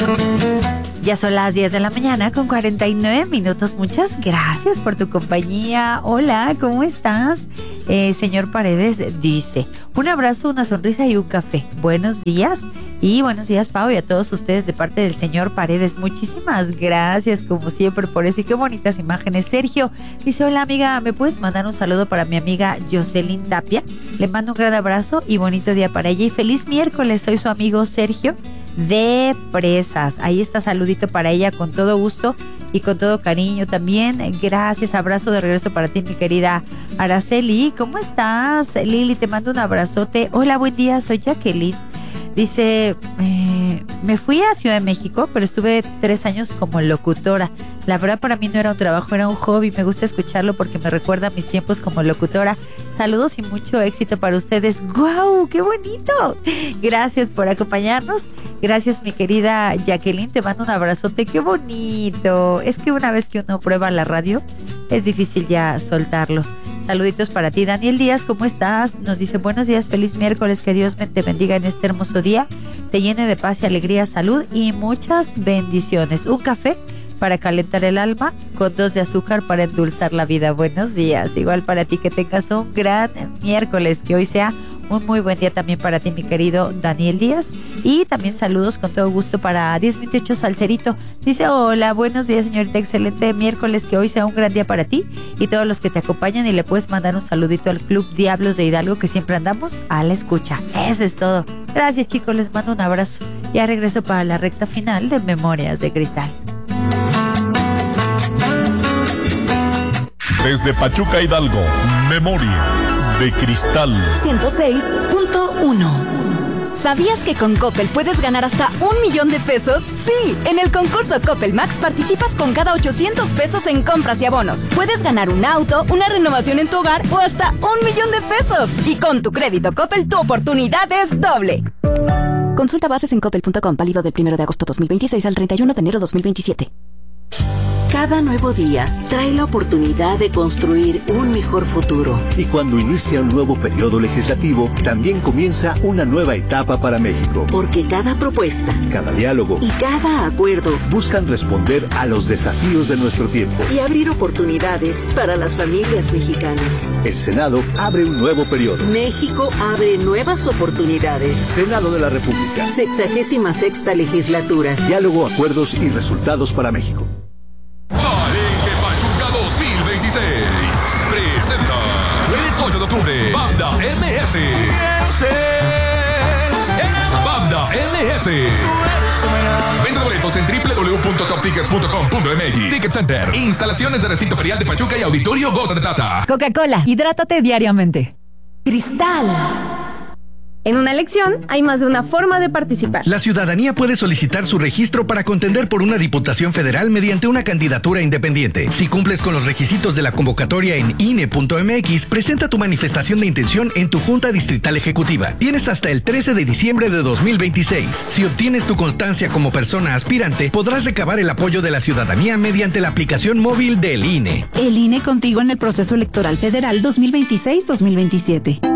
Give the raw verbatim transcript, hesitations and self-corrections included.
Ya son las diez de la mañana con cuarenta y nueve minutos. Muchas gracias por tu compañía. Hola, ¿cómo estás? Eh, señor Paredes dice, un abrazo, una sonrisa y un café. Buenos días. Y buenos días, Pau, y a todos ustedes de parte del señor Paredes. Muchísimas gracias, como siempre, por eso. Y qué bonitas imágenes. Sergio dice, hola, amiga, ¿me puedes mandar un saludo para mi amiga Jocelyn Tapia? Le mando un gran abrazo y bonito día para ella. Y feliz miércoles. Soy su amigo Sergio de Presas. Ahí está, saludito para ella con todo gusto y con todo cariño también. Gracias, abrazo de regreso para ti, mi querida Araceli. ¿Cómo estás? Lili, te mando un abrazote. Hola, buen día, soy Jacqueline. Dice, eh, me fui a Ciudad de México, pero estuve tres años como locutora. La verdad, para mí no era un trabajo, era un hobby. Me gusta escucharlo porque me recuerda a mis tiempos como locutora. Saludos y mucho éxito para ustedes. ¡Guau! ¡Qué bonito! Gracias por acompañarnos. Gracias, mi querida Jacqueline. Te mando un abrazote. ¡Qué bonito! Es que una vez que uno prueba la radio, es difícil ya soltarlo. Saluditos para ti, Daniel Díaz, ¿cómo estás? Nos dice, buenos días, feliz miércoles, que Dios te bendiga en este hermoso día, te llene de paz y alegría, salud y muchas bendiciones. Un café para calentar el alma, con dos de azúcar para endulzar la vida. Buenos días, igual para ti, que tengas un gran miércoles, que hoy sea un muy buen día también para ti, mi querido Daniel Díaz. Y también saludos con todo gusto para diez veintiocho Salcerito. Dice, hola, buenos días, señorita, excelente miércoles, que hoy sea un gran día para ti y todos los que te acompañan, y le puedes mandar un saludito al Club Diablos de Hidalgo, que siempre andamos a la escucha. Eso es todo. Gracias, chicos, les mando un abrazo. Ya regreso para la recta final de Memorias de Cristal. Desde Pachuca, Hidalgo, Memorias de Cristal ciento seis punto uno. ¿Sabías que con Coppel puedes ganar hasta un millón de pesos? Sí, en el concurso Coppel Max participas con cada ochocientos pesos en compras y abonos. Puedes ganar un auto, una renovación en tu hogar o hasta un millón de pesos. Y con tu crédito Coppel, tu oportunidad es doble. Consulta bases en coppel punto com, válido del primero de agosto dos mil veintiséis al treinta y uno de enero dos mil veintisiete. Cada nuevo día trae la oportunidad de construir un mejor futuro. Y cuando inicia un nuevo periodo legislativo, también comienza una nueva etapa para México. Porque cada propuesta, cada diálogo y cada acuerdo buscan responder a los desafíos de nuestro tiempo y abrir oportunidades para las familias mexicanas. El Senado abre un nuevo periodo. México abre nuevas oportunidades. Senado de la República. Sexagésima sexta legislatura. Diálogo, acuerdos y resultados para México. Palenque Pachuca dos mil veintiséis presenta el ocho de octubre Banda M S. Banda M S. Venta de boletos en doble u doble u doble u punto top tickets punto com punto m x. Ticket Center, instalaciones de recinto ferial de Pachuca y Auditorio Gota de Plata. Coca-Cola, hidrátate diariamente. Cristal. En una elección hay más de una forma de participar. La ciudadanía puede solicitar su registro para contender por una diputación federal mediante una candidatura independiente. Si cumples con los requisitos de la convocatoria en I N E punto m x, presenta tu manifestación de intención en tu Junta Distrital Ejecutiva. Tienes hasta el trece de diciembre de dos mil veintiséis. Si obtienes tu constancia como persona aspirante, podrás recabar el apoyo de la ciudadanía mediante la aplicación móvil del I N E. El I N E contigo en el proceso electoral federal dos mil veintiséis dos mil veintisiete.